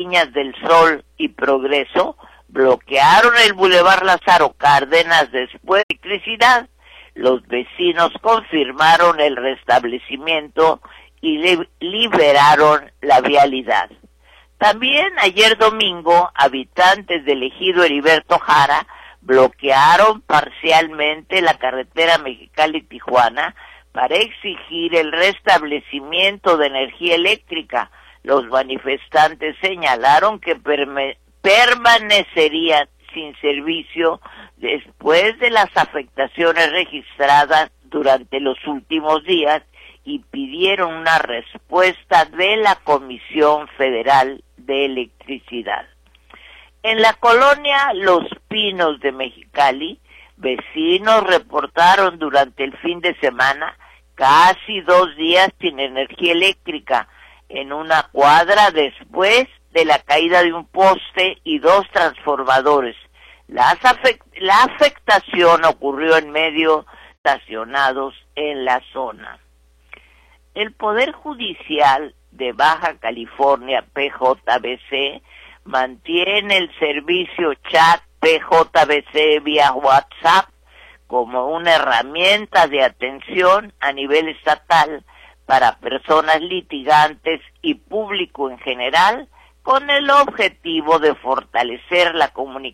Viñas del Sol y Progreso bloquearon el Boulevard Lázaro Cárdenas después de electricidad. Los vecinos confirmaron el restablecimiento y liberaron la vialidad. También ayer domingo, habitantes del ejido Heriberto Jara bloquearon parcialmente la carretera Mexicali-Tijuana para exigir el restablecimiento de energía eléctrica. Los manifestantes señalaron que permanecerían sin servicio después de las afectaciones registradas durante los últimos días y pidieron una respuesta de la Comisión Federal de Electricidad. En la colonia Los Pinos de Mexicali, vecinos reportaron durante el fin de semana casi 2 días sin energía eléctrica en una cuadra después de la caída de un poste y 2 transformadores. La afectación ocurrió en medios estacionados en la zona. El Poder Judicial de Baja California, PJBC, mantiene el servicio chat PJBC vía WhatsApp como una herramienta de atención a nivel estatal para personas litigantes y público en general, con el objetivo de fortalecer la comunicación